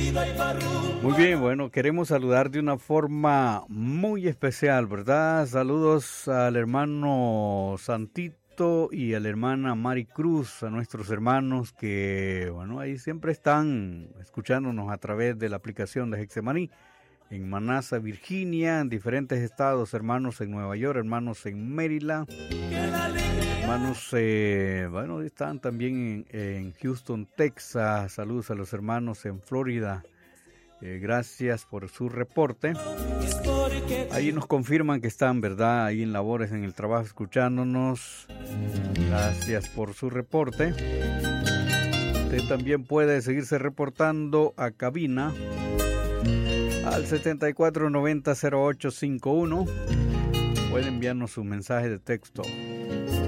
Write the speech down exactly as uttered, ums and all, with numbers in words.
Muy bien, bueno, queremos saludar de una forma muy especial, ¿verdad? Saludos al hermano Santito y a la hermana Mari Cruz, a nuestros hermanos que, bueno, ahí siempre están escuchándonos a través de la aplicación de Hexemaní, en Manassa, Virginia, en diferentes estados, hermanos en Nueva York, hermanos en Maryland, hermanos, eh, bueno, están también en, en Houston, Texas. Saludos a los hermanos en Florida. Eh, gracias por su reporte. Ahí nos confirman que están, ¿verdad? Ahí en labores, en el trabajo, escuchándonos. Gracias por su reporte. Usted también puede seguirse reportando a cabina al setenta y cuatro noventa cero ocho cincuenta y uno. Puede enviarnos un mensaje de texto.